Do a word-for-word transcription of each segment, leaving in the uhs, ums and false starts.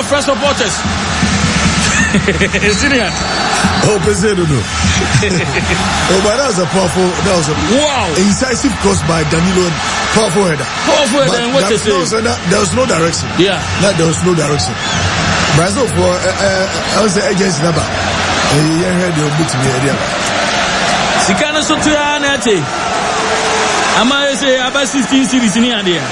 my first supporters. Senior. Oh, President. Oh, but that was a powerful, that was a wow, incisive cross by Danilo. Powerful header. Powerful header, and what they say? No, there was no direction. Yeah. No, there was no direction. Brazil for, uh, uh, I was the agency number. You heard the book to me area. Sikana Sotua Nate. Am I say about sixteen series in here?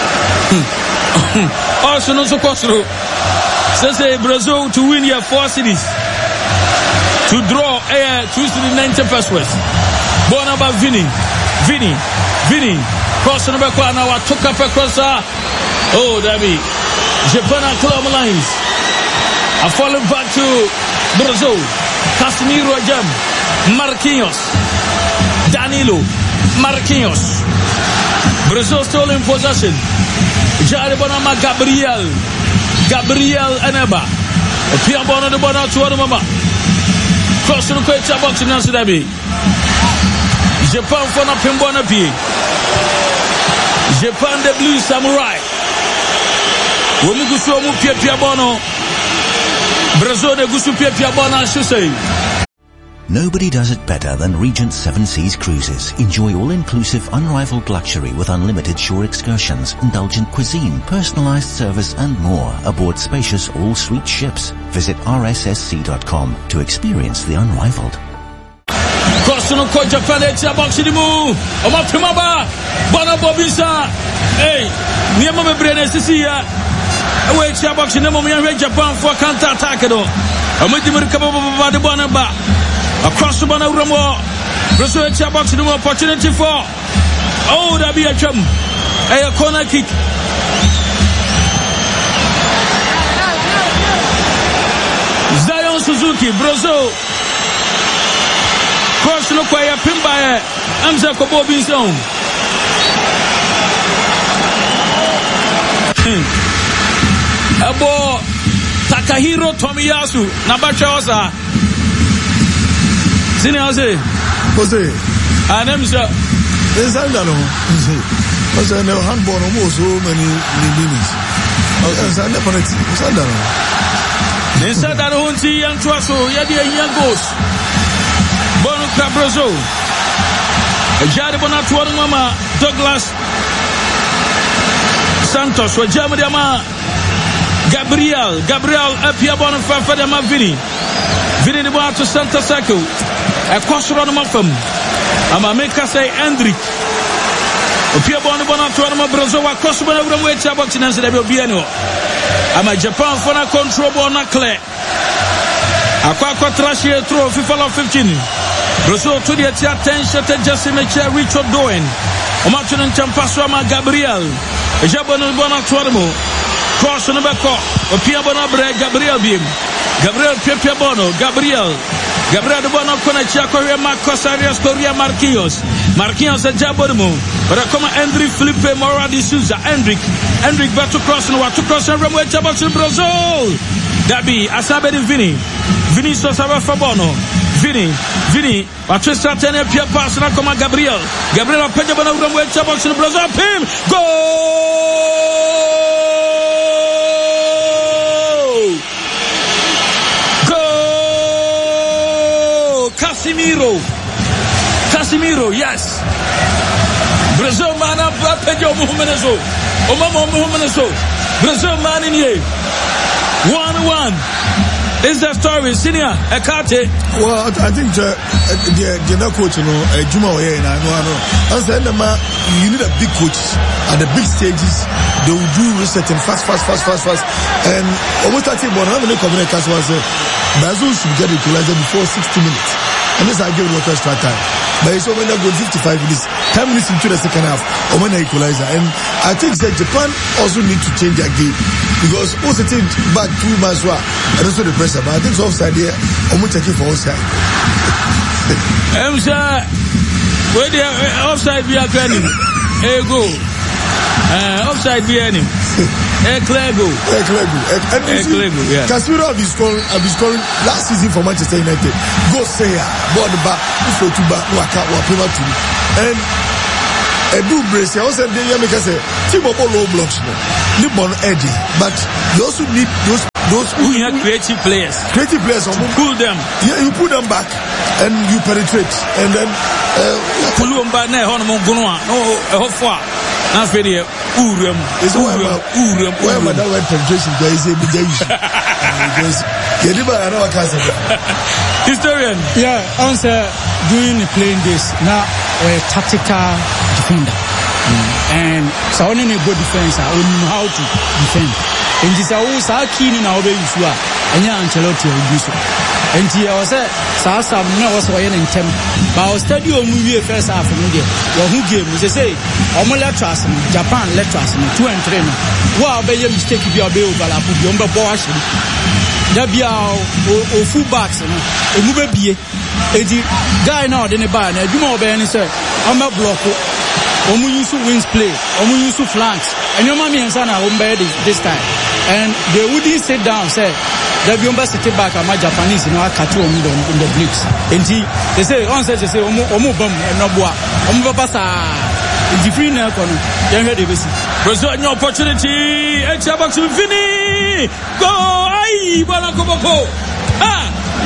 Also, no so possible. So say Brazil to win your four cities. To draw a two to the ninety first west. Born about Vinny. Vinny. Vinny. Cross number one. Now I took up across. Oh, David. Japan and club lines. I fall back to Brazil. Casemiro Jam. Marquinhos. Danilo. Marquinhos. Brazil still in possession. Jair Bonama Gabriel. Gabriel Aneba. Pia Bono de Bono to one mama. Cross to the question box in Nancy Dabi. Japan for na Pimbona P. Japan the Blue Samurai. Womugusu mu Pia Pia Bono. Brazil de Gusu Pia Pia Bono, I should say. Nobody does it better than Regent Seven Seas Cruises. Enjoy all-inclusive, unrivaled luxury with unlimited shore excursions, indulgent cuisine, personalized service and more aboard spacious all-suite ships. Visit R S S C dot com to experience the unrivaled. Crossing ko Japan etia box di mu. Omo pimaba. Bona Bobisa. Hey, niema bebre na sisi ya. Ewe etia box ni mo me Japan for counter attack do. Omo di mu kaba baba de bona ba. Across the Bana Ramo, Brazil box no opportunity for oh, that be a jump, a corner kick. Zion Suzuki, Brazil cross no kwaya pimba, Amza Kobo Binson. Abo Takahiro Tomiyasu, Nabachaosa. Senior Jose. Jose. And I'm sure. There's a lot of Jose. I know handball almost so many minutes. There's a lot of There's a lot of young Trasso, Yadi and young ghost. Bono Cabrozo. Jade Bonatuan Mama, Douglas Santos, or Jamadiama Gabriel, Gabriel, Apia Bonafide Fadama Vini. Vini de Boato Santa Saco. A cross run of them. I'm a make us say Hendrik. Pia Bono Bonato Brazil, a cross one over the way to box in the Biano. I'm a Japan for a control bona clear. A quack trash here through FIFA fifteen. Brazil to the attention to Jessica Richard Doen. Omatun and Champaswama Gabriel. Jabon Bonato. Cross on the back of Pia Bonabre, Gabriel Beam. Gabriel Pia Bono, Gabriel. Gabriel Bono Konacha Korea Marcos Arias Korea Marquinhos. Marquinhos and Jabono. But I come Hendrik Felipe Mora de Souza. Hendrik. Hendrik back to cross and what to cross and run with Jabox in Brazil. Dabi Asabe de Vini. Vini Sosava Fabono. Vini. Vini. Patricia Tene Pia Pass and I come Gabriel. Gabriel Pejabano run with Jabox in Brazil. Pim. Goal! Casemiro. Casemiro, yes. Brazil man up Pedro Muhammadazo. Omamo Muhammadazo. Brazil man in here. One one. This is the story. Senior Ekate. Well, I think the the the coach, you know, Juma Oye and I know. I said, you need a big coach at the big stages. They will do research and fast, fast, fast, fast, fast. And almost I think, but I'm going to communicate. Brazil should get equalizer before sixty minutes. And this I give it a extra time. But it's only going fifty-five minutes, ten minutes into the second half, or when I equalizer. And I think that Japan also need to change their game. Because also think back two months, and also the pressure. But I think it's offside here, I'm going to take it for offside. I'm sorry. Where the offside we are training? Hey, go. Uh, offside be any. A clear go. A clear go. A clear go, yeah. Casemiro have been scoring, have been scoring last season for Manchester United. Go say ya. Board back. Ufo to back. Waka. Wapima to. And a do brace. I also say, make us say, team of all low blocks. No. Libon Eddie. But you also need those those who have creative players. Creative players, to pull them. Yeah, you put them back and you penetrate, and then. Pull them back now. On Mongonoa, no, a hofwa. Now, Freddie, Urum is Urum, Urum. Where my that penetration there is a big issue. Because you never know what kind of historian. Yeah, answer doing playing this now. We're a tactical defender. Mm. And so only a good defense, I don't know how to defend. And this is also keen in our way, and yeah, Ancelotti will do so. And here I was a Sam, no, was in Tem. But our stadium movie first half of the game. Who game, as they say, Omo let us, Japan let us, two and three. Wow, be a mistake if you are able to put Yomba Bosch. There be our full backs, and a move be a guy now, then a bar, and a Jumo Ben sir, I'm a block. Omu use wings play, Omu use flanks, and your mommy and son are home bed this time. And they wouldn't sit down, say, they'll be on sit back at my Japanese, you know, I catch you on the blitz. And they say, on says, they say, Omu Bum and Nobua, Omu Pasa, the free now, you're ready to see. Brazil, an opportunity, and Chabak to Vini. Go, aye, Bonacobo. Ah,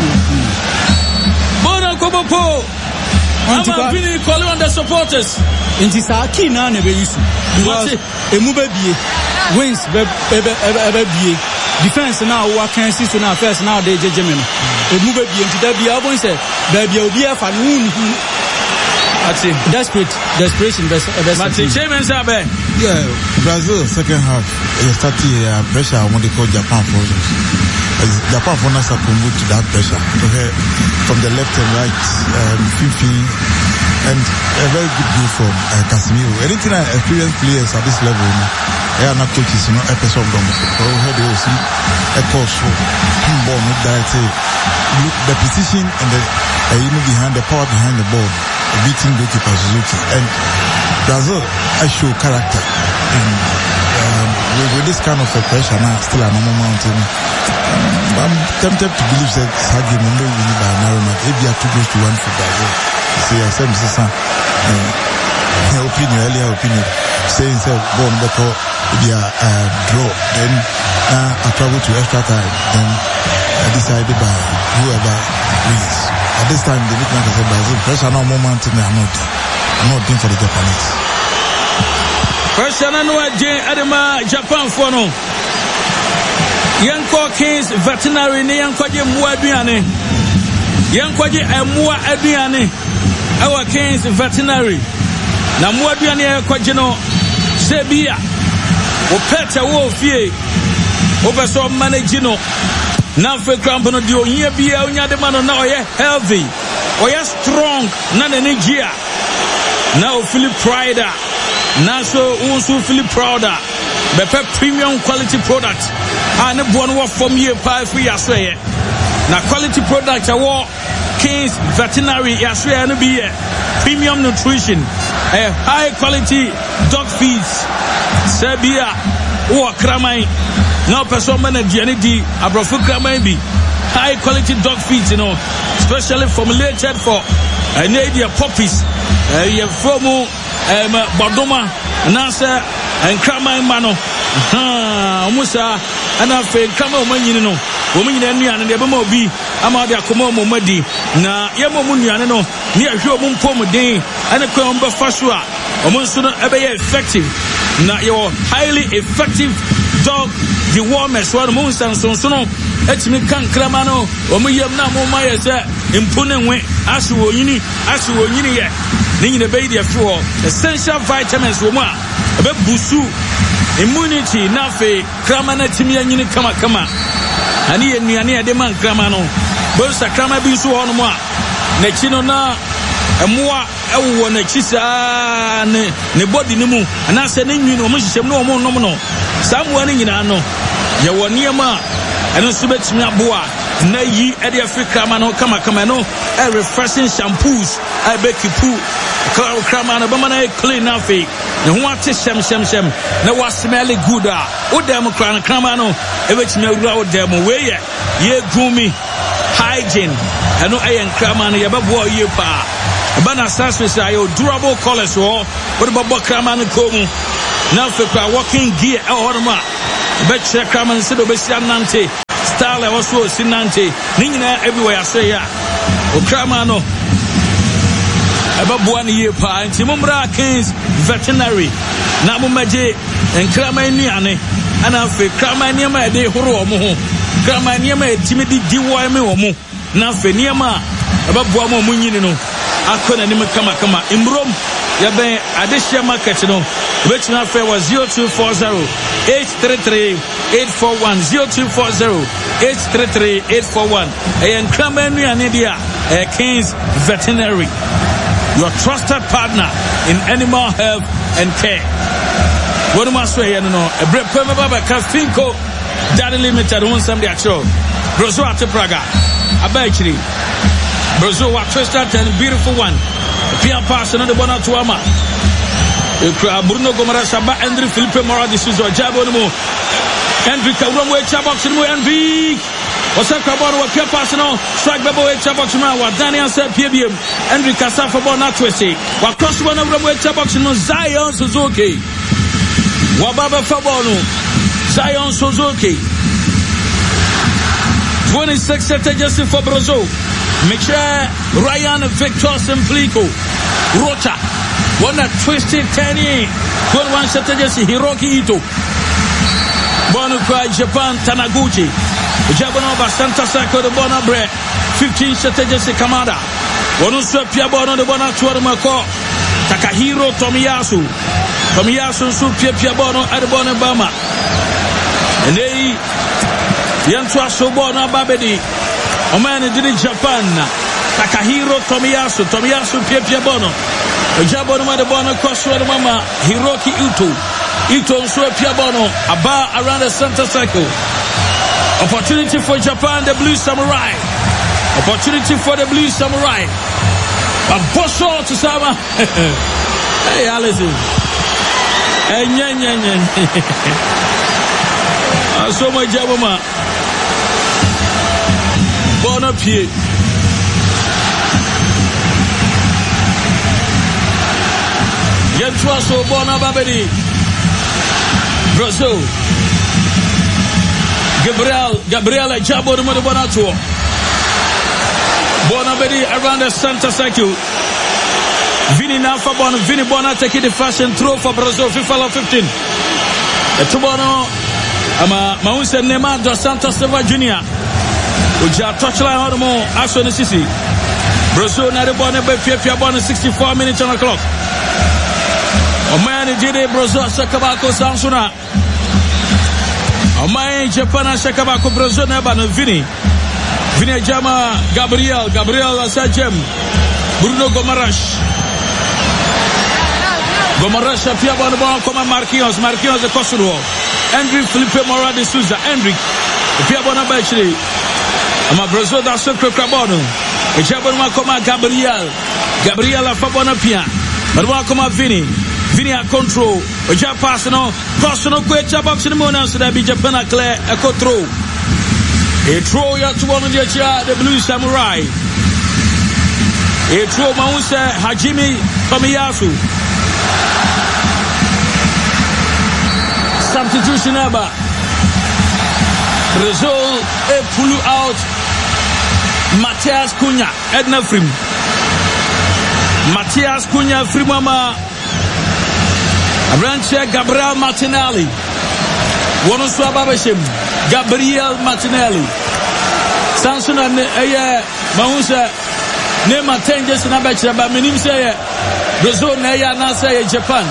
Bonacobo. I'm Vini calling on the supporters. In this key now, never use because a move wins, baby. Defense now, what can see so now first now they judge me. A move into that be able to say, baby, will be a fan. Desperate, desperation, best. Yeah, Brazil second half. They started uh, pressure on what they call Japan forces. Japan for us to move to that pressure from the left and right, um, Fifi, and a very good goal from uh, Casemiro. Anything I experience players at this level, you know, they are not coaches, you know, episode of them. So here they will see a course for ball, not that look the position and the uh, you know behind the power behind the ball, beating goalkeeper Suzuki, and Brazil I show character. In, um, with, with this kind of a pressure now, still a normal mountain. I'm tempted to believe that Sergio Mundo will win by a narrow margin. If you are two goals to one for Brazil, see, I said, Mister San, uh, opinion, earlier opinion, saying that born before they are uh, draw, then uh, I travel to extra time, then uh, decided by whoever wins. At this time, they look like I said, Brazil, pressure no more mountain, they are not, I'm not doing for the Japanese. Pressure no again, Adama, Japan for no. Yanko Kings veterinary ne yankwaje mua aduane yankwaje emua aduane our Kings veterinary na mua aduane yankwaje no sebia wo pet wo fie wo beso manage no na fe cramp no de ohia bia onya de ma no na oye healthy oye strong na na energia na o feel pride na so unsu feel prouder bepe premium quality product and the one work from here pay free aswe na quality product awo Kings veterinary aswe no be premium nutrition a high quality dog feeds sabia wo kramai no person man aduane di abrofo kramai bi high quality dog feeds, you know, specially formulated for an idea puppies uh, from um Bodoma Nasa and Krama Mano ha Musa and afa Krama Omanyini no woman nua and the Bemo bi amade akomo momadi na yemo mu nua no ne ahwe omu mpom den ane kwa omba faso a omu nso no ebe effective na your highly effective dog dewormers one mo nsanso so no etimi kan krama no omu yem na mo maye se impone nwe aso onyini aso onyini ye ne nyine be dey for essential vitamins wo mu a ebe busu immunity na fe krama na timi anyini kama kama ani ye nuane ye de man krama no bo sa krama bi so ho no mu a na chi no na emoa ewo na chi sa ne ne body ni mu ana se ne nwi no mo hyehyem no mo nom no samoa ni nyina no ye wo niema eno so betimi aboa na yi e de Africa man no kama kama no e refreshing shampoos e be kipu krama na bama na clean na fe ne ho ate shem shem shem na wa smell good a o dem krama krama no e betimi awura o dem we ye ye gumi hygiene eno e yen krama no ye babo ye pa bana surface ayo durable colors wo o babo krama no komu na fe kwa working gear e ho ma be che krama no se do be sia nante style was so Sinante, Nina everywhere I say ya. Okramano about one year pa Timumra Kings veterinary Namumaje and Kramaniane and I feel Kramaniama de Horomo Kramaniama Timidi Diwame Nafeniama about Buamo Munino Akona Nimakama Kama in Rome Yabe Adesha Market no which now fair was zero two four zero eight three three eight four one zero two four zero eight three three eight four one and Kramaniane India Kings Veterinary, your trusted partner in animal health and care. What am I saying? No, a break per Baba Cafinco, Daddy Limited, one Sunday at show. Brazil at Praga, a bakery. Brazil, what trusted and beautiful one. Pia Passion on the Bonatuama. Bruno Gomara Saba, Andrew Felipe Mora, this is your job on the move. Enrique Romwe Chabok and Enrique. What's up, Cabon? What Pia Passion? Strike Babo Chabok, what Daniel said, P B M. Enrique Casafa Bonatwesi. What cross one of Romwe Chabok, Zion Suzuki. Wababa Fabono, Zion Suzuki. twenty-six strategies for Brazil. Make sure Ryan Victor Simplico. Rocha. One that twisted Tani. twenty-one strategies Hiroki Ito. Bono Kwa Japan Tanaguchi. Jabanova Santa Sako de Bonabre. fifteen strategies Kamada. One also Piabono de Bonatuar Mako. Takahiro Tomiyasu. Tomiyasu Su Piabono at the Bonabama. And they Yantua Sobono Babedi. Omani did it Japan. Takahiro Tomiyasu. Tomiyasu Piabono. Jabono Madabono Koswa Mama. Hiroki Utu. Ito Su Piabono. Aba around the center circle. Opportunity for Japan, the Blue Samurai. Opportunity for the Blue Samurai. A Bosho to Sama. Hey, Alison. Hey, nyan, nyan, nyan. I saw my Jabama. Bon up here. Yentuaso Bona Babedi. Brazil. Gabriel, Gabriel Jabo de Bonato. Bonabedi around the center circle. Vini Nafa Bon, Vini Bona taking the fashion throw for Brazil, FIFA fifteen. Etubono, Ama Mausa Nema dos Santos Silva Junior Uja touchline Honomo, Aso Nisisi. Brazil Naribone Befia Bon, sixty-four minutes on the clock. Omani Jide Brazil Sakabako Samsuna. Omai Japan Shakabako Brazil Nebano Vini Vini Jama Gabriel Gabriel Asajem Bruno Gomarash Gomarash Pia Bonabon Koma Marquinhos Marquinhos de Kosovo Andrew Felipe Mora de Souza Hendrik Pia Bonabachri Ama Brazil da Sokro Krabono Ejabon Koma Gabriel Gabriel Afabona Pia Marwa Koma Vini Vini a control. Oja pass no. Cross no quick box in the morning so that be Japan a clear a control. A throw ya to one of the Blue Samurai. A throw Mausa Hajime Tomiyasu. Substitution ever. Brazil a pull out Matias Cunha Edna Frim. Matias Cunha Frimama. Rancher Gabriel Martinelli. One Swababashim. Gabriel Martinelli. Samson and Aya Mausa. Name a ten just in a batch about Minim say Brazil Naya Nasa Japan.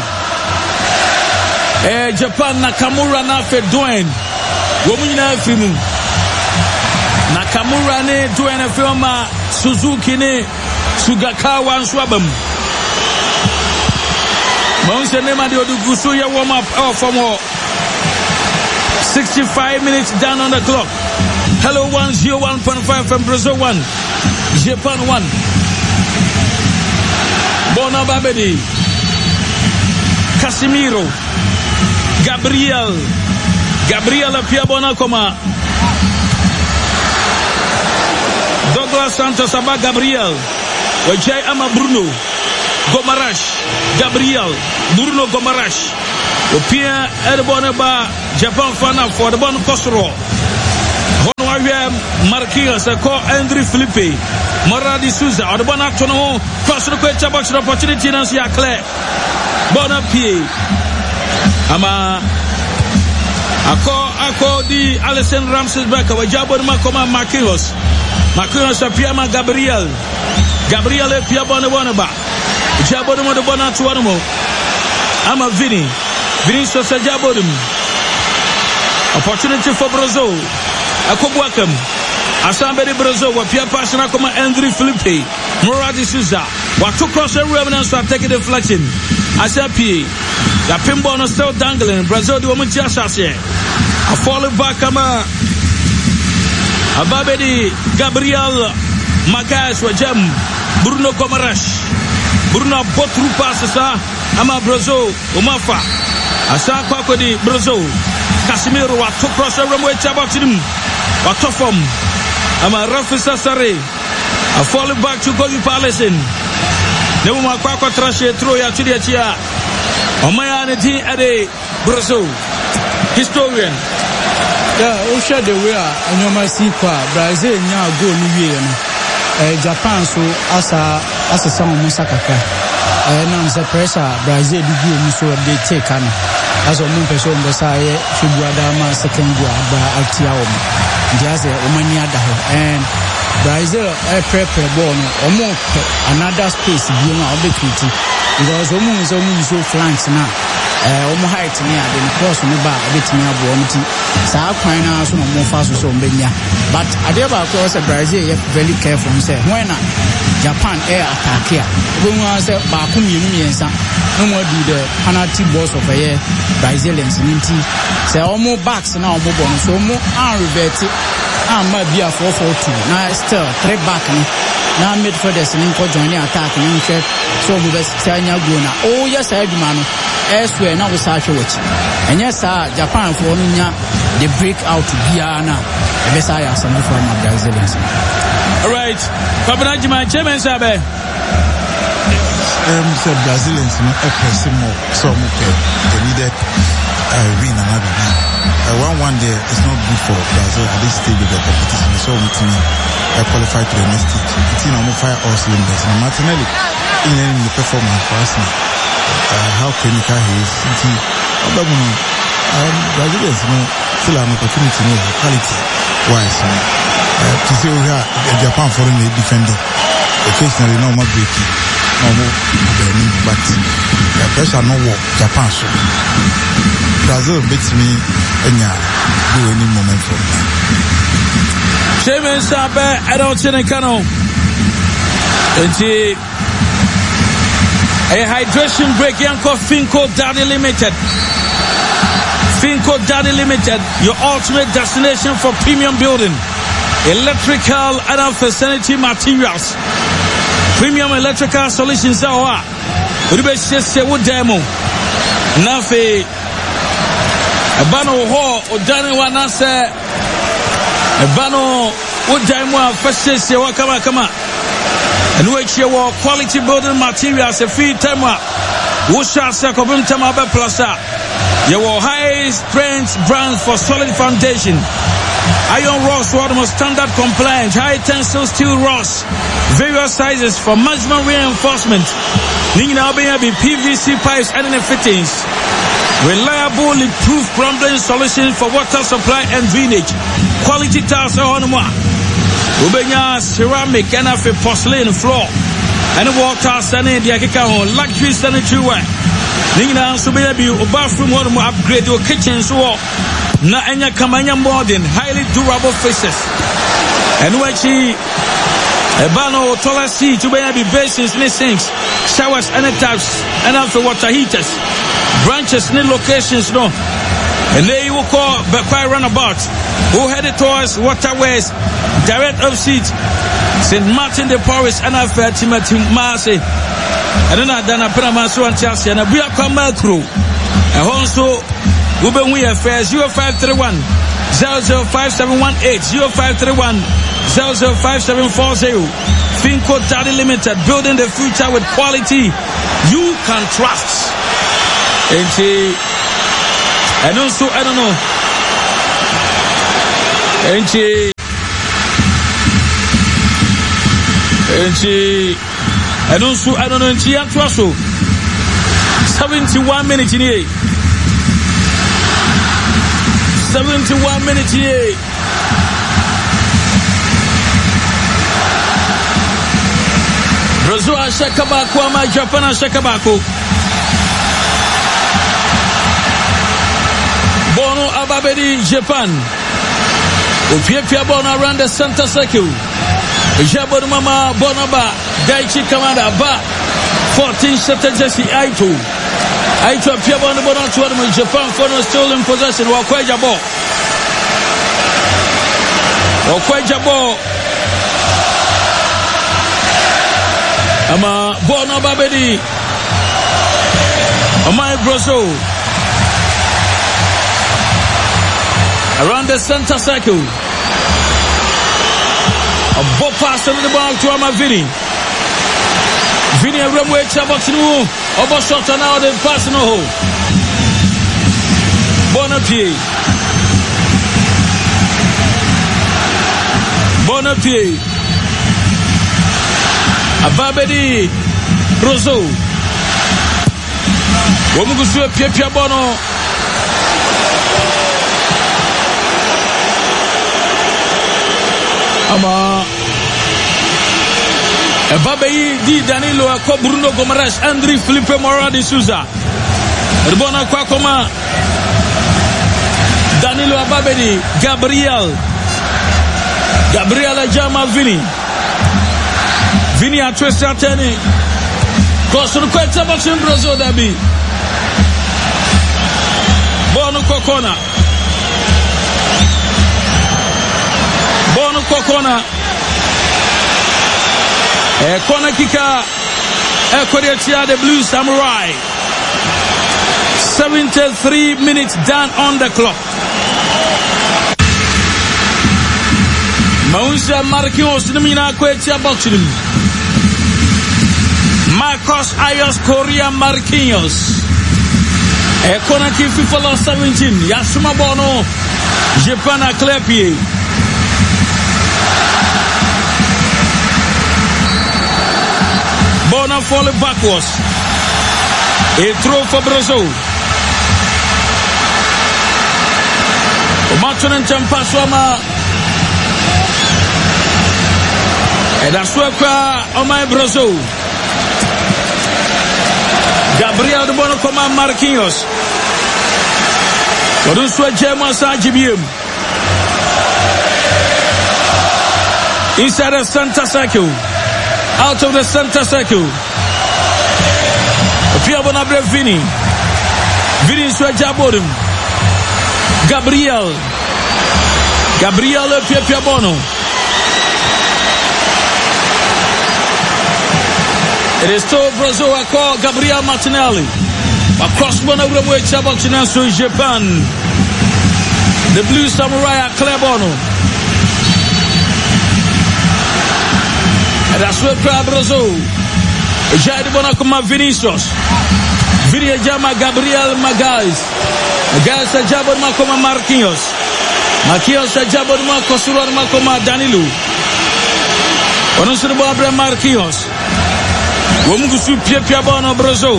Eh Japan Nakamura Nafe Dwayne. Womina Fimu. Nakamura ne Dwayne Filma Suzuki ne Sugakawa and Swabam. Monse Nema de Odugusuya warm up oh, for more. sixty-five minutes down on the clock. Hello one zero one point five from Brazil one. Japan one. Bona Babedi. Casimiro. Gabriel. Gabriel Pia Bonacoma. Douglas Santos Abba Gabriel. Wajay Ama Bruno. Gomarash, Gabriel, Bruno Gomarash, Opia Erboneba, Japan Fana for the Bon Kosoro. Honor Marquinhos call Andrew Felipe Mora de Souza or the Bonatono cross the quick box opportunity and see a clear Bonapie Ama Ako Ako di Alison Ramses Becker Wajabo Makoma Marquinhos Marquinhos Piama Gabriel Gabriel Piabona Wanaba Jabo de Bonatuano Ama Vini Vini Sosa Jabo opportunity for Brazil Akobwakam Asambedi Brazil Wapia Passion Akoma Andrew Felipe Moradi Souza what took cross the revenue so take a deflection Asapi the pinball is still dangling Brazil the woman just as here a falling back ama Ababedi Gabriel Magas Wajam Bruno Comarash Bruno Botru Pasasa ama Brazil Umafa Asa Kwakodi Brazil Casimiro what took cross the revenue Chabatim what tough from Ama Rafisa Sare a falling back to Gogi Palace in Neuma Kwakwa Trashe Troya Chidia Omaya Neti Ade Brazil historian. Yeah, Osha de Wea and Yoma Sikwa Brazil nya go New Japan so asa asa some Musakaka. I announce the pressure Brazil do go so they take an as a moon person Besaye Figuadama second Guada Altiaum. Just a Omania and Brazil a prepare born or more another space being our between because almost almost so flanks now. Omo height near the cross on the bar a bit near Bonti. Sa Quina so more fast so Benya. But Adeba cross Brazil very careful and say when Japan air attack here. When was a Bakum Union no more do the penalty boss of a year Brazilians in T. Say almost backs now mobile so more are reverted. I might be a four four two. Now still three back now midfielders and for joining attack and check so we best Tanya Guna. Oh yes, I do man. Elsewhere now we start with. And yes, sir, Japan for they break out to Guyana. The best I have some from Brazilians. All right, Papa my chairman Sabe. Um, so Brazilians no pressing more, so okay. They needed a win another win. Uh, one one day is not good for Brazil at this stage of the competition. So we team uh, qualified to the next stage. The team are fire all cylinders. And Martinelli in the performance for us. Uh, how clinical he is. Um, Brazilians you know, still have an opportunity to know quality wise. Uh, to see how uh, Japan foreign defender occasionally no more breaking. But the pressure no work Japan so Brazil beats me any do any moment from now. Chairman Sabe I don't see the cano a hydration break Yanko Finco Daddy Limited Finco Daddy Limited your ultimate destination for premium building electrical and facility materials premium electrical solutions are Uribe Shese wo demo Nafe Ebano ho Odani wanase Ebano wo demo Fashese wa kama kama And which you were quality building materials a free time wo shase kobim tema be plaza you were high strength brands for solid foundation iron rods for the most standard compliant high tensile steel rods various sizes for maximum reinforcement. Nina be P V C pipes and fittings. Reliable, leak-proof plumbing solutions for water supply and drainage. Quality tiles on one. Ubenya ceramic and a porcelain floor. And water standing the Akika luxury sanitary ware. Nina so be a bathroom one upgrade your kitchen so na enya kamanya modern highly durable faces. And when she Ebano taller seat to be basins, sinks, showers and taps, and also water heaters, branches, new locations, no. And there you will call Bequai Runabout, who headed towards waterways, direct off seat, Saint Martin de Porres, and Alpha Timothy Marseille, and then I done a Panamaso and Chelsea, and a Biacoma crew. And also, Uben we affairs, zero five three one, zero zero five seven one eight, zero five three one. zero zero five seven four zero. Finco Daddy Limited, building the future with quality you can trust. And and also I don't know. And Enti eno nso eno no nti ato aso seventy-one minutes ni seventy-one minutes ni Brazil ashaka bako ama Japan ashaka bako Bono Ababedi Japan Opiepia Bono around the center circle Jabon Mama Bonaba Daichi Kamada Ba fourteen Jersey Aito Aito Pia Bono Bono to Japan for still in possession Wakwe Jabo Wakwe Jabo Ama Bono Babedi Ama Brazil around the center circle. A ball pass over the ball to Amavini. Vini a runway box no. Obo shot now the pass no hole. Bonapied. Bonapied. Ababedi Rosso. Womugusu Pia Bono. Ama Babayi di Danilo ako Bruno Gomes Andri Felipe Moura de Souza Rbona kwa koma Danilo Ababedi Gabriel Gabriel Ajama Vini Vini a twist ateni Kosun kweta boxing Brazil dabi Bono kokona Bono kokona E kona kika E koreatia the Blue Samurai seventy-three minutes down on the clock. Maunsa Marquinhos nimina kwetia boxing Marcos Ayos Korea Marquinhos E kona ki FIFA seventeen Yasuma Bono Japan a Klepie Bono falling backwards. A throw for Brazil. Martin and Champaswama. And that's where on my Brazil. Gabriel de Bono Coma Marquinhos. Roduswa Jema Sajibim. Inside the center circle. Out of the center circle. Pia Bonabre Vini. Vini Swajabodum. Gabriel. Gabriel Pia Pia Bono. It is still Brazil. I call Gabriel Martinelli. Across Bonabre Chaboxina to Japan. The Blue Samurai Clebono. And that's where Brazil. Jair Bonacoma Vinicius. Viria Jama Gabriel Magalhães. Magalhães Jabon Macoma Marquinhos. Marquinhos Jabon Macosura Macoma Danilo. Onosuru Bobre Marquinhos. Womugusu Pia Pia Bono Brazil.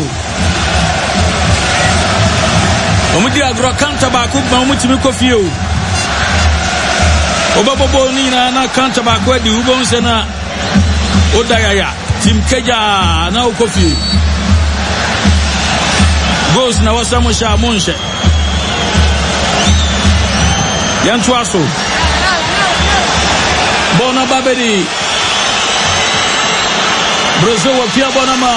Omudi agro kanta ba ku ba omutimi kofio. Obabobo ni na na kanta ba ku adi ubon se na Odayaya, Tim Keja, now coffee. Goes now, Samusha Monshe. Yantuaso. Bona Babedi. Brazil Pia Bonama.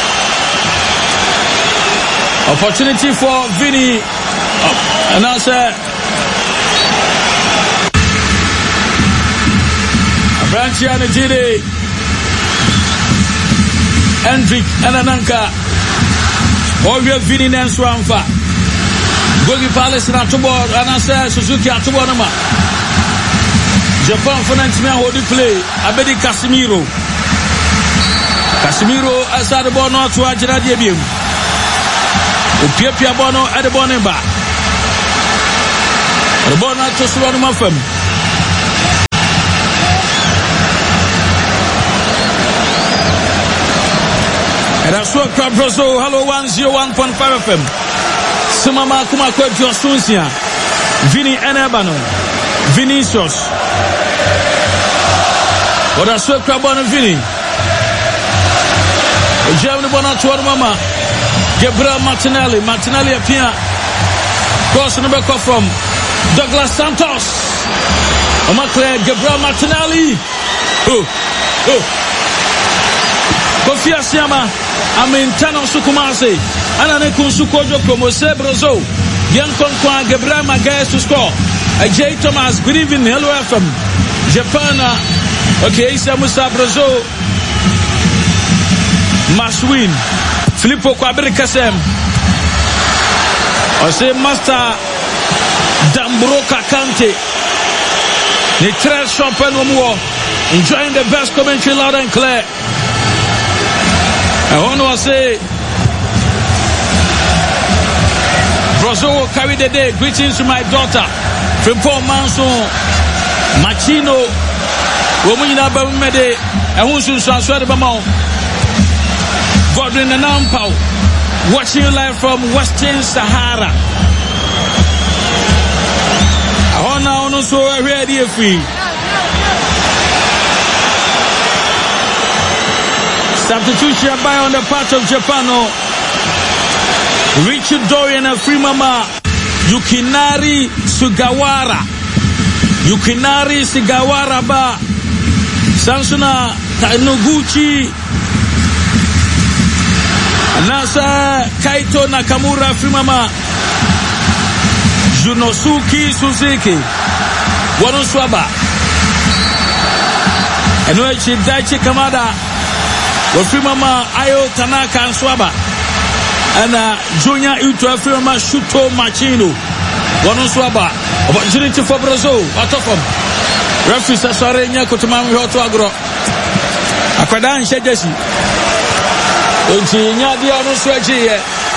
Opportunity for Vini. Oh, and I said, Branchiana Gide. Hendrik Anananka Ovia Vini Nanswanfa Gogi Palace na Tubo Anasa Suzuki Atubo Nama Japan for Nantima Hodi play Abedi Casimiro Casimiro Asad Bono to Ajana Debium Upia Bono at the Bonemba Bono to Sulanuma Fem And that's what Crab Brazil, hello one oh one point five F M. Sumama Kuma Kwa Josunsia. Vini Enebano. Vinicius. Or that's what Crab on Vini. Germany Bona to Mama. Gabriel Martinelli. Martinelli appear. Cross number from Douglas Santos. Omakle Gabriel Martinelli. Oh, oh. Kofi Asiama. Amintano Sukumase. Anane Kunsukojo Promose Brozo. Yankon Kwa Gabriel Magalhaes to score. A J Thomas. Good evening. Hello F M. Japan. Okay, Isa Musa Brozo. Must win. Filippo Kwabiri Kasem. I say Master Dambroka Kante. The trash champion Omuo. Enjoying the best commentary loud and clear. I want to say Brazil will carry the day. Greetings to my daughter from Paul Manson Machino. Womuna Bamede. And who's in Sansua de Bamon. Godwin and Ampao. Watching you live from Western Sahara. I want now to so ready free. Substitution by on the part of Japano. Richard Dorian and Free Mama. Yukinari Sugawara. Yukinari Sugawara ba. Sansuna Tanuguchi. Nasa Kaito Nakamura Free Mama. Junosuke Suzuki. Wanoswaba. And Uechi Daichi Kamada. Free Mama Ayo Tanaka and Swaba. And uh, Junior Uto Free Mama Shuto Machino. Wanoswaba. Opportunity for Brazil. What of them? Referee Sasare Nyako to Mami Hoto Agro. Akwadan Shedesi. Unti Nyadi Anoswaji.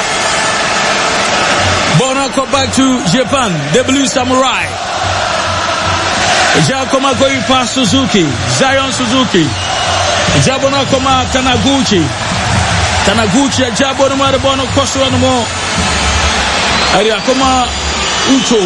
Bona go back to Japan. The Blue Samurai. Jakoma going past Suzuki. Zion Suzuki. Jabona Koma Tanaguchi. Tanaguchi Jabona Marabono Kosuanamo. Ariakoma Ucho.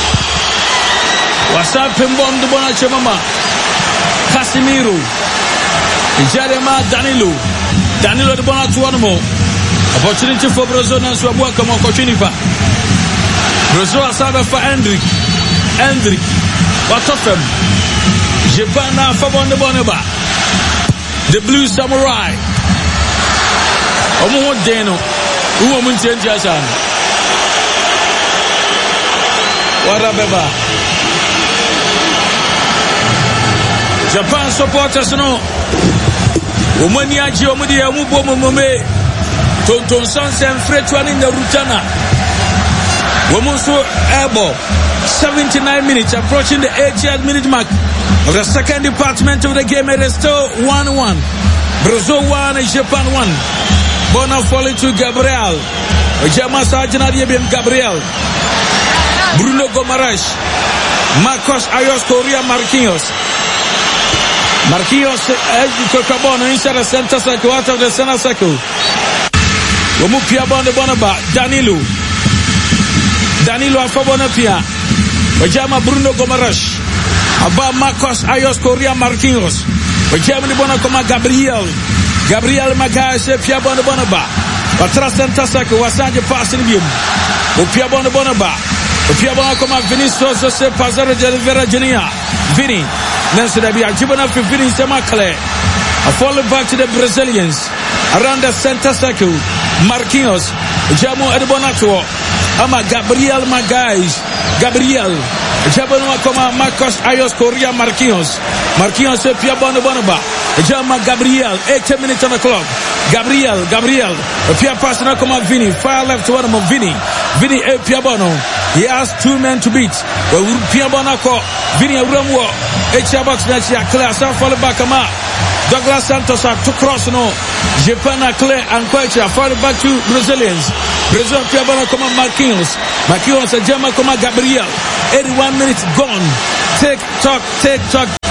Wasa Pimbon de Bona Chemama. Casimiro. Jarema Danilo. Danilo de Bona Tuanamo. Opportunity for Brazil and Swabwaka Mokochinipa. Brazil Asaba for Hendrik. Hendrik. What of them? Japan now for Bon de Bonaba. The Blue Samurai. Omo Deno. Who woman change Jasan? Warabeba. Japan supporters no. Umania Giomudi Amubo Mume. Tonton Sansen Fretwan in the Rutana. Womuso Ebo. seventy-nine minutes approaching the eightieth minute mark of the second department of the game. It is still one one. Brazil one, Japan one. Bona falling to Gabriel. Jama Sajana Diabim Gabriel. Bruno Gomares. Marcos Ayos Correa Marquinhos. Marquinhos Kokabon inside the center circle, out of the center circle. Womupia Bonde Bonaba. Danilo. Danilo Afabonapia. Wajama Bruno Gomares. Abba Marcos Ayos Correa Marquinhos. Wajama Bonacoma Gabriel. Gabriel Magalhaes Pia Bonde Bonaba. Watra center circle. Wasanje passing him. Upia Bonde Bonaba. Upia Bonacoma Vinicius Jose Pazaro de Oliveira Genia. Vini. Nancy Dabia Jibana for Vini Semakale. A falling back to the Brazilians. Around the center circle. Marquinhos. Jamo Edbonato. Ama Gabriel Magalhaes. Gabriel. Jabano Koma Marcos Ayos Correa Marquinhos. Marquinhos Pia Bonde Bonaba. Jama Gabriel. eighty minutes on the clock. Gabriel. Gabriel. Pia Pasana Koma Vini. Fire left to one of Vini. Vini E Pia Bono. He has two men to beat. Pia Bonako. Vini Rumwo. Echa box match ya clear. Some fall back ama. Douglas Santos are to cross no. Japan are clear and quite fall back to Brazilians. Brazil Pia Bono Koma Marquinhos. Marquinhos Jama Koma Gabriel. eighty-one minutes gone. Tick tock, tick tock.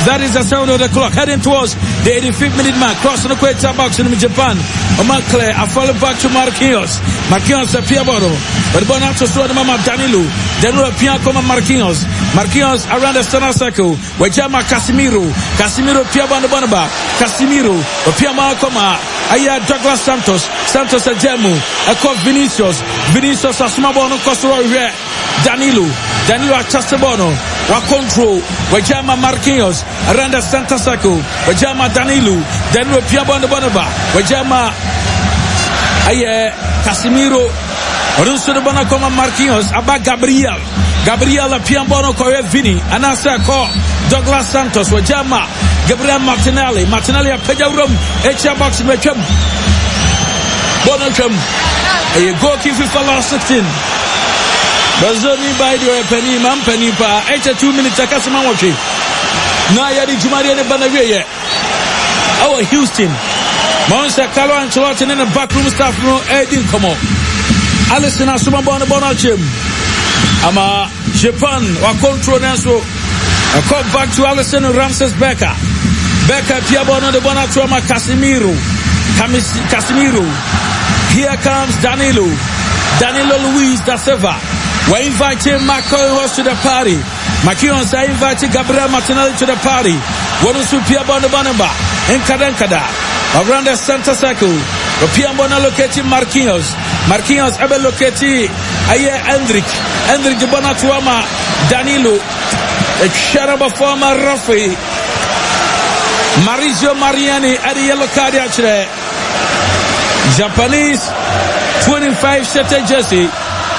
That is the sound of the clock. Heading towards the eighty-fifth minute mark. Crossing the equator box in Japan. Omar Clay. I follow back to Marquinhos. Marquinhos a Piaboro. But the ball out to slow the mama Danilo. Danilo Pia come Marquinhos. Marquinhos around the center circle. Wejama Casemiro. Casemiro Piaba on the Bonaba. Casemiro. Piama Koma. Aya Douglas Santos. Santos a Jemu. A call Vinicius. Vinicius a Smabono Costro. Danilo. Danilo a Chastabono. Wa control. Wejama Marquinhos around the center circle. Wejama Danilo. Danilo Piaba on the Bonaba. Wejama Aye Casemiro. Oruso de Bona Koma Marquinhos. Aba Gabriel. Gabriel a Piambono Koye Vini. Anasa Ko Douglas Santos. Wejama Gabriel Martinelli. Martinelli a Pejarum. Echa box in Wecham. Bonacham. A goalkeeper for last sixteen. Bazoni by the penny, man, penny pa. eighty-two minutes, a customer watching. Now, Yadi Jumari and Banavia. Our Houston. Monster Carlo Ancelotti in the backroom staff room. Edin Como. Alison Asuma Bona Bonachim. Ama Japan, or control Naso. I come back to Alison Ramses Becker. Becker Piabono de Bonatuama Casemiro. Casemiro. Here comes Danilo. Danilo Luis da Silva. We're inviting Marquinhos to the party. Marquinhos are inviting Gabriel Martinelli to the party. Wanusu Piabona Bonamba. Enkadenkada. Around the center circle. Piabona locating Marquinhos. Marquinhos ebe locating Aye Hendrik. Hendrik de Bonatuama. Danilo. A Sharaba former Rafi. Mauricio Mariani at the yellow card actually. Japanese twenty-five shirted jersey.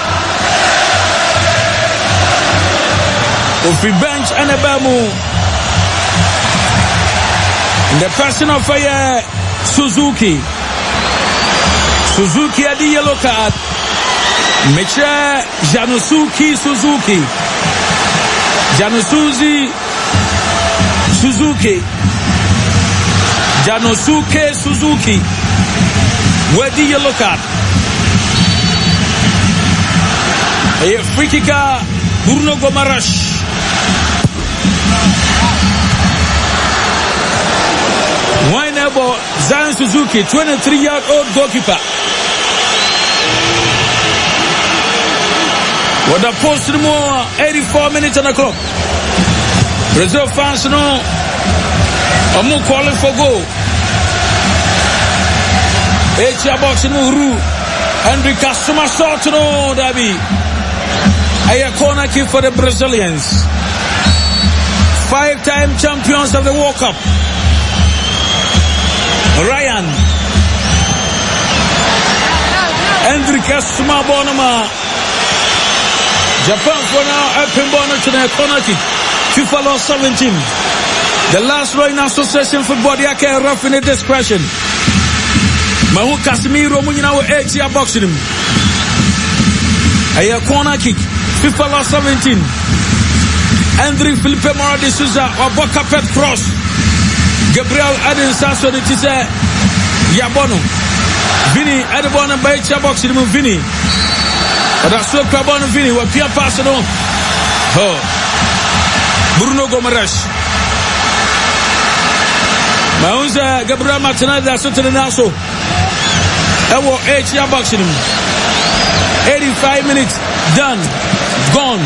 Ofi bench and a bamu. The person of fire Suzuki. Suzuki at the yellow card. Mecha Janusuki Suzuki. Janusuzi Suzuki. Janosuke Suzuki. Where the yellow card? A free kicker Bruno Gomaresh. Wineable Zan Suzuki, twenty-three year old goalkeeper. What the post more eighty-four minutes on the clock. Brazil fans know I'm calling for goal. Echa box in Uru. Henry Casuma shot no Dabi. A corner kick for the Brazilians. Five-time champions of the World Cup. Ryan. Henry Casuma Bonama. Japan for now open bonus to the corner kick. FIFA lost seventeen. The last row in association football, they are rough in a discretion. Mahu Casemiro Munina will eight year boxing him. A corner kick. FIFA lost seventeen. Andre Felipe Mora de Souza or Boca Pet Cross. Gabriel Adin Sasso de Tise Yabono. Vini Adibon and Bay boxing him. Vini. But that's so Cabon Vini were Pia Passano. Oh. Bruno Gomaresh. Maunza Gabriel Martinelli that's to the Naso. That was eight year boxing him. eighty-five minutes done. Gone.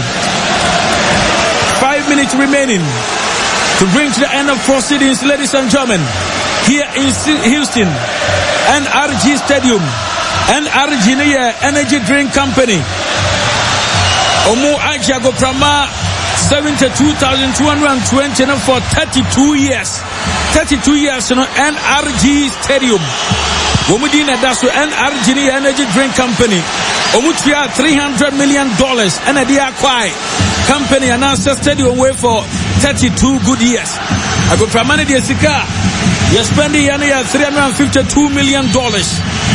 Five minutes remaining to bring to the end of proceedings, ladies and gentlemen. Here in Houston, N R G Stadium, N R G Energy Drink Company. Omo Ajago Prama, seventy-two thousand two hundred twenty for thirty-two years. thirty-two years, you know, N R G Stadium. Womudina Dasu N R G Energy Drink Company. Omutia three hundred million dollars and a dear quiet company announced a stadium way for thirty-two good years. I go from money Sika. You're spending three hundred fifty-two million dollars.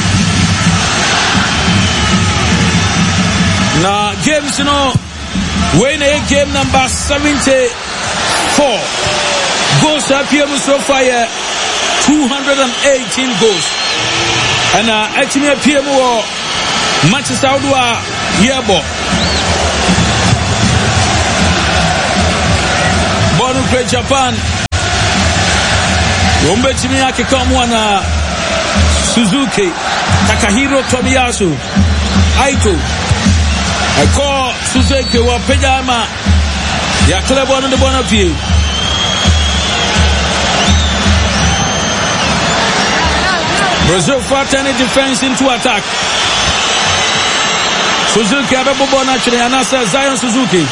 Now games, you know, win a game number seventy-four. Goals up here so far two hundred eighteen goals. And uh, actually P M O Manchester Udwa Yebo Born in Japan Bombe chini yake kama na Suzuki, Takahiro Tomiyasu, Aito. Eko Suzuki wa pejama ya klabu wana de bona pie. Brazil fought any defense into attack. Suzuki abebo bona chini anasa Zion Suzuki.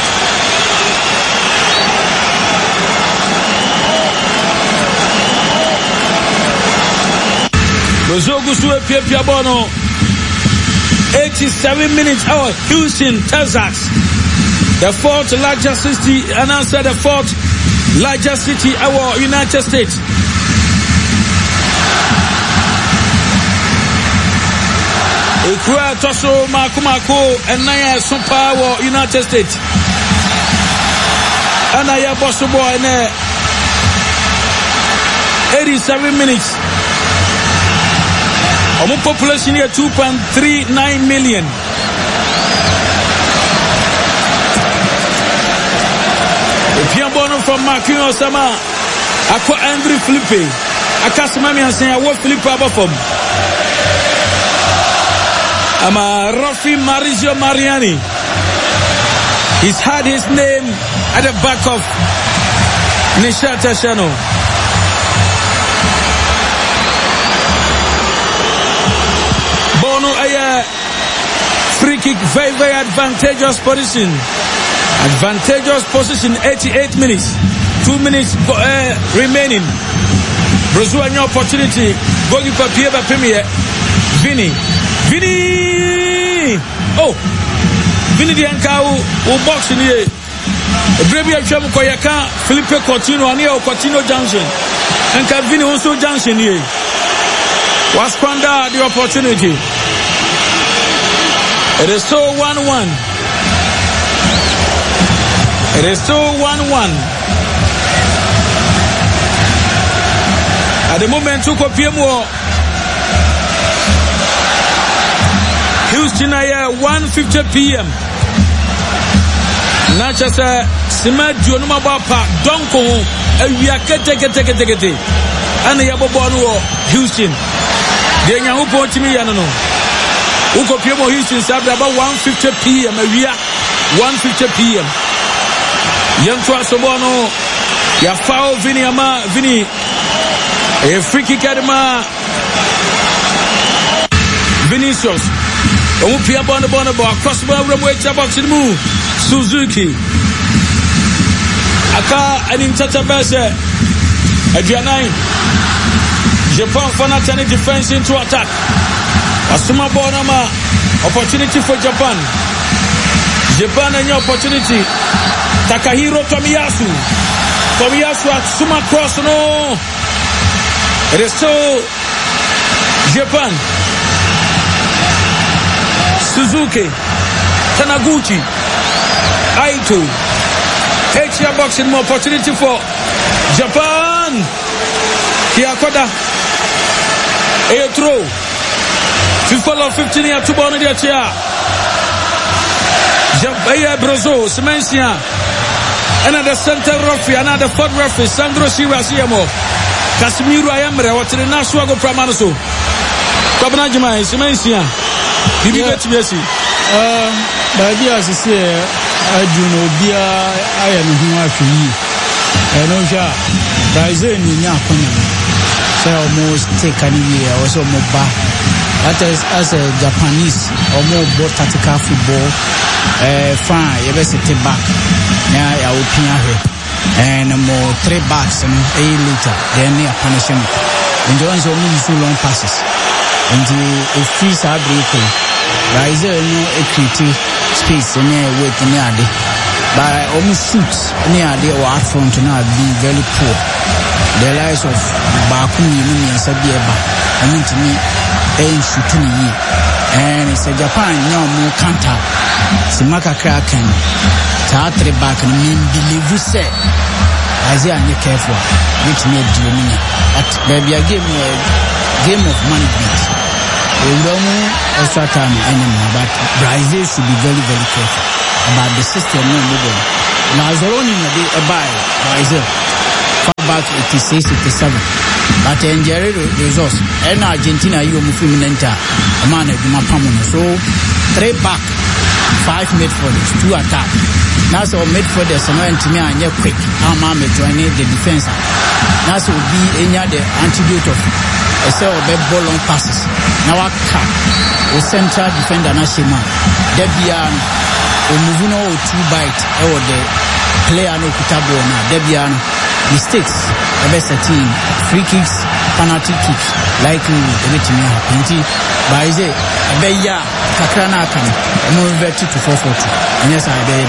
Brazil gusue pie pie bono. eighty-seven minutes. Oh, Houston Texans, the fourth largest city, and answer the fourth largest city, our United States. Ikura Toso Makumako and Naya Super our United States. And I have Bosso Boy in eighty-seven minutes. Our population here two point three nine million. If you're born from Marquinhos Osama, Aqua Andrew Felipe, Akasimami and say, I want Felipe Abafom. I'm a Rafi Marizio Mariani. He's had his name at the back of Nishata Shano. A free kick, very, very advantageous position. Advantageous position, eighty-eight minutes. Two minutes uh, remaining. Brazil, an opportunity. Goalkeeper Pierre Premier. Vini. Vini! Oh! Vini Diankau, who boxing here. Brevia Cham Koyaka, Felipe Coutinho, and here Coutinho Junction. And Vini also Junction here. Was squander the opportunity. It is still one one. It is still one one. At the moment, to copy more. Houston, one fifty p m Nachasa Sima Jonuma Bapa, Donko, and we are kete kete kete kete. And the Yabobonu, Houston. The Yahupo Chimi Yanano. Uko Piemo Houston Sabra about one fifty p m We are one fifty p m Yantua Sobono, Ya Fao Vini Ama Vini, a free kick at Ma Vinicius. Upia Bona Bona Bar, crossbar Ramway Chabox in move. Suzuki Aka and in Tatabasa Adrianai Japan Fanatani defense into attack. Asuma Bonama, opportunity for Japan. Japan and your opportunity. Takahiro Tomiyasu. Tomiyasu at Suma cross. No. It is still Japan. Suzuki. Tanaguchi. Aito. H boxing more opportunity for Japan. Kiakoda. A throw. Follow fifteen year to Bonnie Chia. Jabaya Brozo, Semencia. Another center referee, another fourth referee, Sandro Shirasiamo. Casimiro Ayamre, what the National Pramanaso. Kabnajima, Semencia. Did you get to Messi? Um, but as I say, I do know, Bia, I am who I feel you. I know, ja, Brazil, you know, so almost take an year or so more back. That is as a Japanese or more both tactical football. Uh, fine, you better sit back. Yeah, I will pin here. And more three backs and a later. Then they are punishing. And the ones who use so long passes. And the freeze are breaking. Rise no equity space in there with the near. But almost suits near the art front to now be very poor. The lives of Baku and Sabiaba. I mean to me. And it's a Japan no more counter. Simaka Kraken, Tatre back and mean believe you say. Isaiah and careful, which made Germany. But there be a game, a game of management. We don't know extra time anymore, but Brazil should be very, very careful about the system. Now, Zoroni, a buy Brazil. back eighty-six eighty-seven. But Jerry results. And Argentina, you move him in enter. A man at Mapamono. So, three back, five midfielders, two attack. Now, so midfielders and to me and you're quick. Our man joining the defense. Now, so be any other antidote of a set of ball on passes. Now, I can. O central defender, Nashima. Debian, o moving all two bite, or the player no Kutabo na Debian. Mistakes, the best team, free kicks, penalty kicks, likely everything happen. But is it a beya, Kakrana can, and more inverted to four forty. And yes, I bear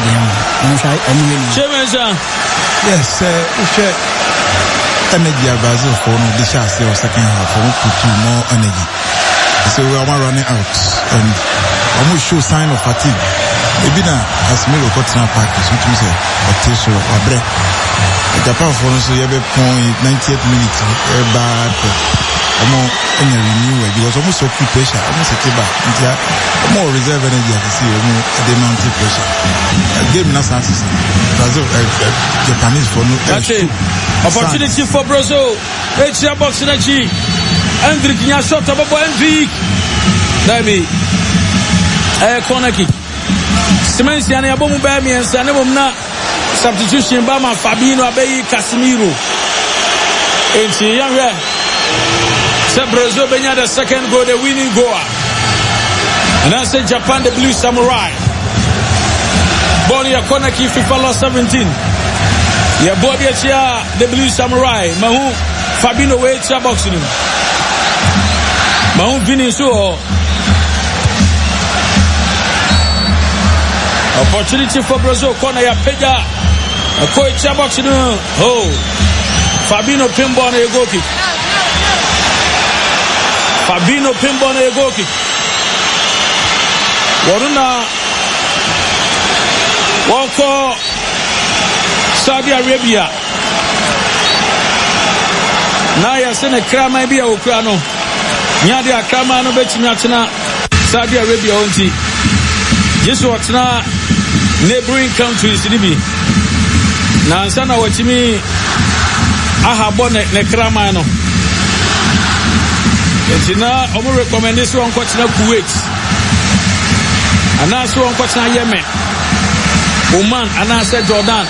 the yes, uh, energy of Brazil for no discharge or second half, for put more energy. So we are running out, and almost show sign of fatigue. Maybe now, as Miro Cotton Park is what we say, a tissue or bread. Japan for us, you have a point, ninetieth minute, a bad, a more renewal. It was almost okay pressure, almost a tiba, more reserve energy as I see, more the mountain pressure. Game in Assassin, Brazil, Japanese for no. That's it. Opportunity for Brazil. H R box energy. Hendrik Nyashot above M V. David. A corner kick. Simensiani abomu bami and Sanemumna. Substitution by Fabinho Abeyi Casemiro. Into Younger. Brazil Benya the second goal, the winning goal. And I said Japan the Blue Samurai. Bonia Konaki FIFA seventeen. Yeah, Bobby Chia the Blue Samurai. Mahu Fabinho Wecha boxing. Mahu Vini so. Opportunity for Brazil. Kona ya Peja. A coach boxing. Oh, Fabinho pinball na goal kick. Fabinho pinball na goal kick. Waruna wako Saudi Arabia. Na ya sene krama bi ya okra no. Nyade akrama no betimi atena Saudi Arabia onti. Yesu atena neighboring countries ni bi. Na sana watimi ahabo ne, ne krama no. Etina omo recommend this one kwatina Kuwait. Anaso one kwatina Yemen. Oman anase Jordan.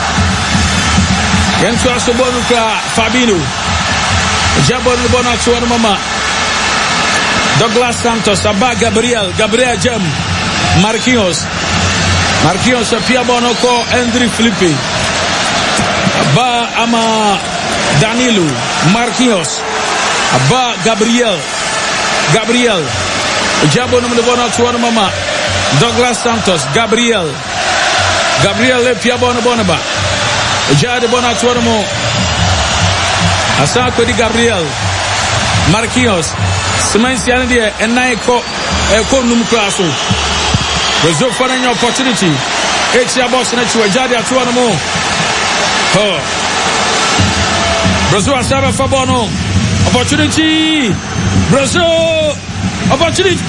Yentu asobonu kwa Fabinho. Jabon bona tuwa mama. Douglas Santos, Abba Gabriel, Gabriel Jem, Marquinhos. Marquinhos Pia Bonoko, Hendrik Felipe. Abba Ama Danilo, Marquinhos. Abba Gabriel, Gabriel. Jabon bona tuwa mama. Douglas Santos, Gabriel. Gabriel Pia Bonabonaba. Jade bona tuwa mo. Asako di Gabriel. Marquinhos. Semensi ane die enai ko eko num klaso. Brazil for an opportunity. H box na chiwa jadi atuwa no mo. Oh. Brazil asaba for bono. Opportunity. Brazil. Opportunity.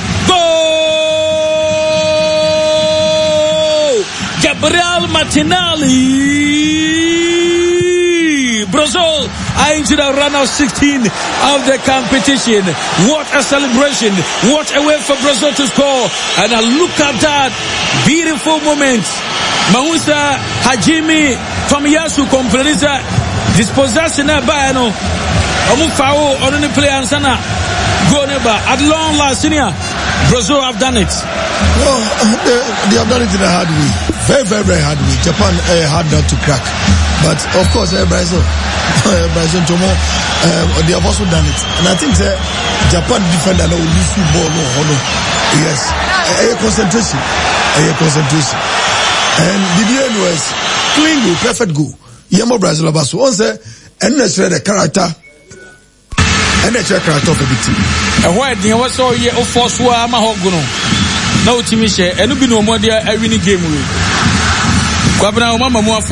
Goal. Gabriel Martinelli. Brazil are into the run of sixteen of the competition. What a celebration. What a way for Brazil to score. And a look at that beautiful moment. Mausa Hajimi Tomiyasu completes dispossession by no Omufao on the play and Sana. Go neighbor. At long last, senior Brazil have done it. Well, they, they have done it in a hard way. Very, very, very hard way. Japan uh, hard not to crack. But of course, uh, Brazil, uh, Brazil, Tomo, uh, they have also done it. And I think uh, Japan defender no lose ball no, no. Yes, a uh, concentration, a uh, concentration. And the end was clean goal, perfect goal. Yamo Brazil abaso. Once and let's read the character. And let's read character of the team. And why the was so ye of force wa mahoguno. No timishe, and ubi no more there a winning game. Kwabna mama muafo.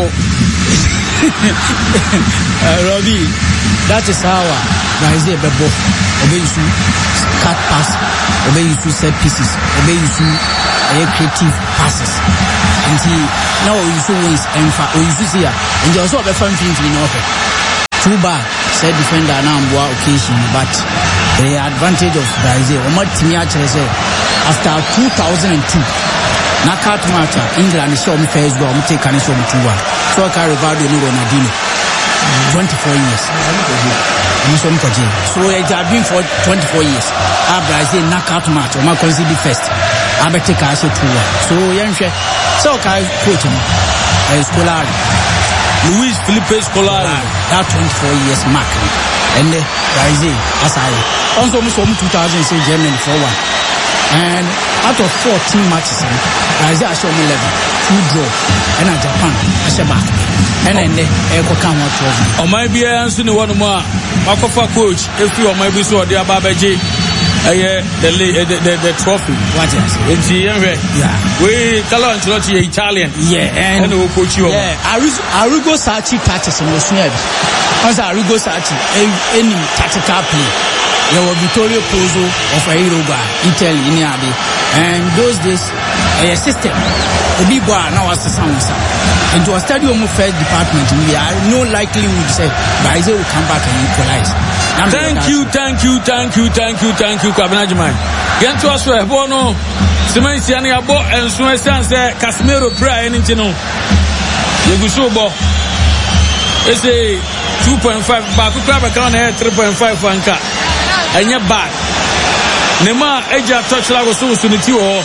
uh, Robbie, that is how Brazil bebo obey you cut pass, obey you set pieces, obey you uh, creative passes. And he now you so wins and fa or you see here and you also have a fun thing in offer. too bad. Said defender now on occasion, but the advantage of Brazil. After two thousand two, knockout match, England saw me first goal, me take an issue two one. So I carry Rivaldo and Ronaldinho. twenty-four years. So it has been for twenty-four years. Our Brazil knockout match, I consider first. I better take a two one. So yeah, so I coach him. Scolari. Luis Felipe Scolari. That twenty-four years mark. And the Brazil, as I also two thousand say Germany four one. And out of fourteen matches, Brazil has shown eleven, two draw, and Japan has a back. And then the Echo Kama trophy. Or might be answering one more. Makofa coach, if you might be so, dear Babaji. Uh, yeah, the, the, the, the trophy. What is it? Yeah. We tell on Chloe Italian. Yeah, and, and we'll coach you. Yeah, Arrigo Sacchi touches in the snare. As Arrigo Sacchi, any tactical play. There was Vittorio Pozzo of Airoga, Italy, in Yabi. And those days, a system. The big boy now was the sound. Into a stadium of first department, we are no likelihood say Brazil will come back and equalize. Thank you, thank you, thank you, thank you, thank you, Kabinajiman. Get to us for a bono. Semensiani abo and Suesan say Casimiro Prayer and Intino. Yegusobo. It's a two point five back club account here, three point five anka. And you're back. Nema Eja touch like so sunity or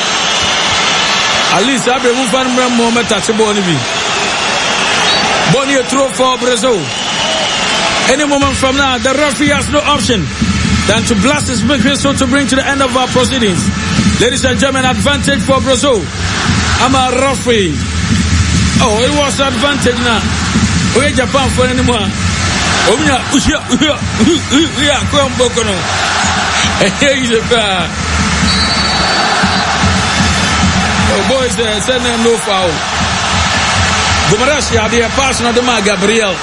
at least I've been moving more touchable on me. Bonnie throw for Brazil. Any moment from now, the referee has no option than to blast his big whistle to bring to the end of our proceedings. Ladies and gentlemen, advantage for Brazil. I'm a referee. Oh, it was advantage now. We ain't Japan for anymore. Oh, yeah, yeah, yeah, come Bokono. Here is a car. Oh, boys, uh, send them no foul. Gumarashi, I'll be a person of the man, Gabriel.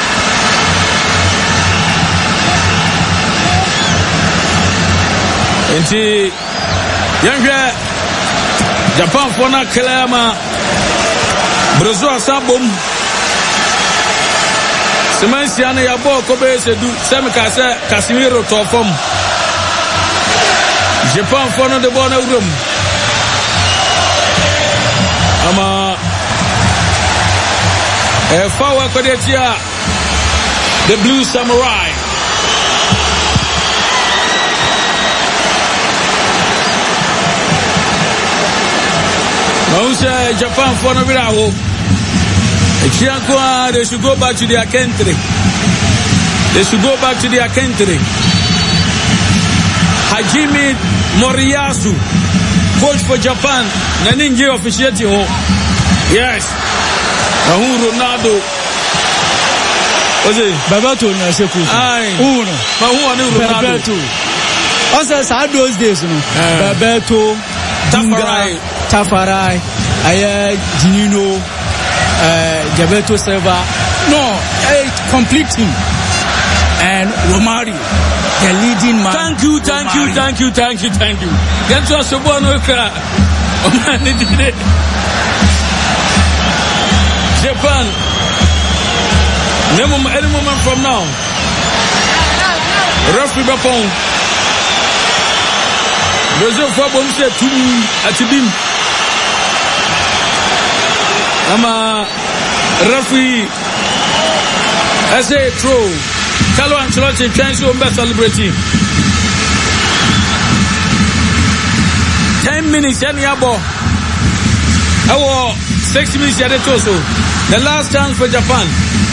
Inti Yanga Japan for na Kalama Brazil Sabum Semensiana Yabo Kobe Sedu Semikasa Casimiro Tofom Japan for no the Bona room Ama a Fawa Kodetia the Blue Samurai. Mausa Japan for no virago. They should go back to their country. They should go back to their country. Hajime Moriyasu, coach for Japan, Naninje officiating. Yes. Rahu Ronaldo. What's it? Bebeto na seku. Aye. Uno. Mahu anu Ronaldo. Bebeto. Also, sad those days, no. Bebeto. Tafarai. Tafarai. Aya Ginino. Uh, Gilberto Silva. No, a complete team. And Romario, the leading man. Thank you, thank Romario. you, thank you, thank you, thank you. Get to us a bonus. Japan. Any moment from now. Referee Bapon. Brazil football said to me at the beam. I'm a referee. I say throw. Carlo Ancelotti trying to best celebrating. Ten minutes, any abo. Our six minutes at the torso. The last chance for Japan.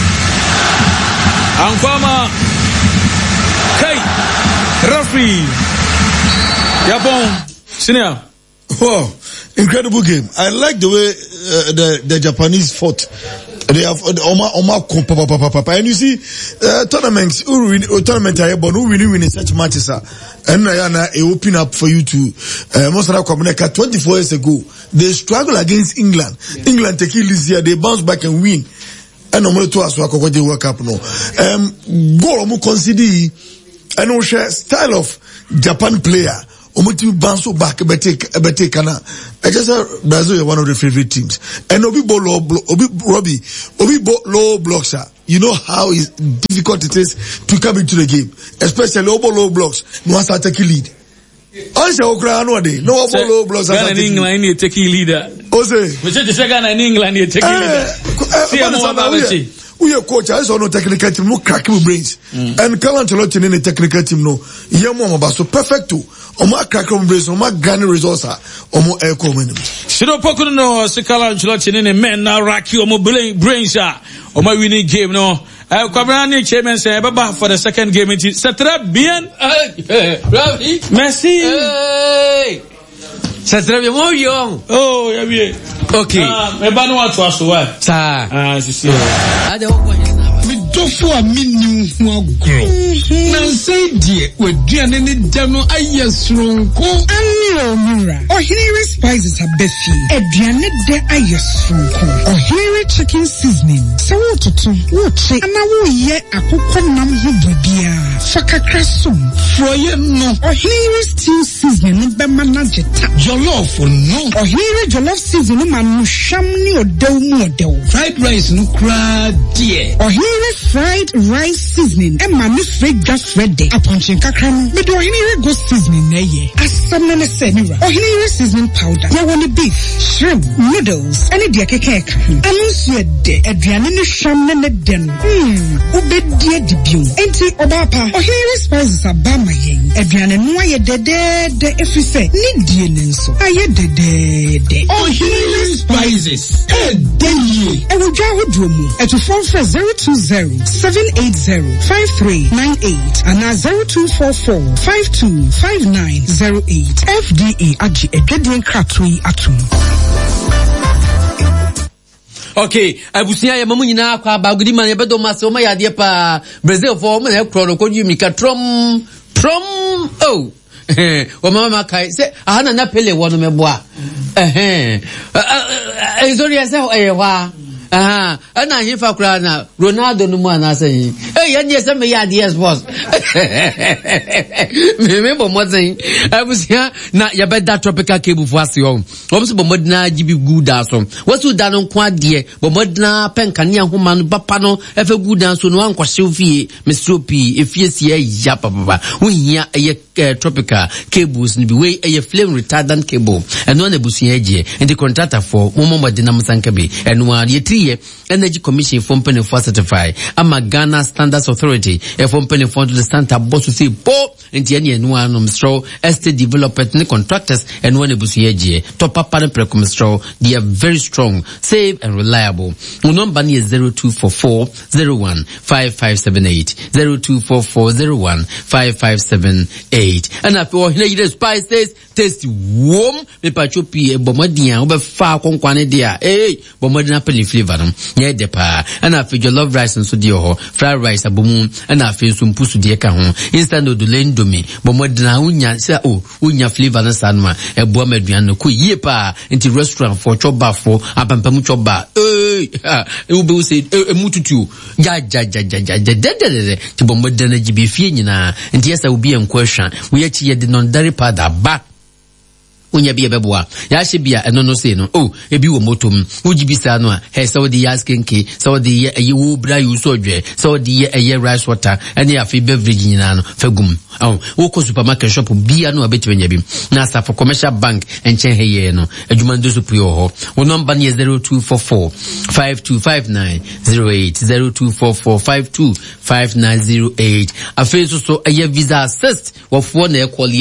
Ankwama Kai referee. Japan senior. Wow, incredible game. I like the way uh, the the Japanese fought. They have Oma Oma Papa Papa Papa. And you see, uh, tournaments, who win, uh, tournament are but who really win in such matches are. And uh, it open up for you to, uh, most of the Communica twenty-four years ago, they struggle against England. Yeah. England take it this year, they bounce back and win. And no more to us, what they work up no. Um, goal, mu consider, and also style of Japan player. Omoti bounce back bete bete kana. I just said Brazil is one of the favorite teams. And Obi bo low Obi Robbie Obi bo low blocks. You know how is difficult it is to come into the game, especially over low blocks. No one start taking lead. Answer okra no day. No over low blocks. Ghana in England need taking leader. Ose. We say to Ghana in England need taking leader. See how much we are coach. I saw no technical team, no cracking brains. Mm. And Carlo Ancelotti in the technical team, no. Yamo so perfect too. Omo cracking brains, omo Ghana resources, omo air command. Shido Pokuno no, se Carlo Ancelotti in the men now raki omo brains ah. Omo winning game no. Uh, Kwabrani chairman say baba for the second game. C'est très bien. Merci. Hey. C'est très bien. Moi young. Oh, yeah bien. Okay. Ah, mais ba no watu aso ça. Ah, c'est sûr. Ade wo Dofo a minu ho agro na say die waduane ne da no ayesronko ani omura Ohinere spices abefi aduane de ayesronko Ohinere chicken seasoning so wototo woche ana wo ye akokọ nam ho bibia fakakra som froye no Ohinere stew seasoning be manage ta jollof no Ohinere jollof seasoning manu sham ni odew mu odew fried rice no kra die Ohinere fried rice seasoning and my miss Fred just ready. A punching kakran. But Ohinere go seasoning na ye. Asam na semira. Ohinere seasoning powder. Ya want beef, shrimp, noodles, any dia keke ka. Anusu de aduane no sham na ne den. Hmm. Ubedie dibio. Enti obapa. Ohinere spices abama ye. Aduane no aye de de de efri se. Ni die nenso. Aye de de de. Ohinere spices. Eh de ye. E wo dwa hodro mu. E to phone for zero two zero seven eight zero five three nine eight and now zero two four four five two five nine zero eight. F D A Aji Edwedian Kratui Atum. Okay, abusia ya mamu nyina kwa ba gudi man yebedo maso ma yade pa Brazil for me kro no kodwi mika trom trom oh o mama kai se ahana na pele wono meboa eh eh ezori ese eh wa aha ana hifa kura na Ronaldo no mu anasa yi eh ya die se me ya die sports me me bo mozen abusia na ya beda tropical cable for ase o o so bo modna gibi guda so wasu da no kwa die bo modna penkane ahoma no papa no efe guda so no ankwhye fie mestropi efie sie ya papa wohia eye tropical cables ni bi we eye flame retardant cable eno na busia eje and the contractor for momo modna musanka be eno a Energy Commission for Penny for certify. Ama Ghana Standards Authority. A for Penny for the Santa Boss to say po and Tiani and one um straw estate developers and contractors and one ebusiege. Top up and precum straw. They are very strong, safe and reliable. Number is zero two four four zero one five five seven eight zero two four four zero one five five seven eight. And after the spices taste warm. Me pachopi e bomodia obe fa konkwane dia. Hey, bomodia penny flavor. Yeah, the pa and I feel your love rice and so dear ho fried rice aboom and I feel some pusu dear ka ho instant do lendo me but modern unya say oh unya flavor na sanma e bo maduan ko yie pa into restaurant for choba for apampamu choba eh e wo be say e mututu ja ja ja ja ja de de ti bo modern gibe fie nyina nti yesa obi en question we ya chi ye de non dairy powder ba unya bia beboa ya hye bia eno no sei no oh ebi wo motom ugibisa no a he so the yaskenke so the ye wo bra yu so dwe so the ye rice water ene afi beverage nyina no fagum oh wo ko supermarket shop bia no abetibenya bi na sa for commercial bank enchen heye no adwuma ndo so pio ho wo number ne zero two four four five two five nine zero eight zero two four four five two five nine zero eight afi so so eye visa assist wo fo na e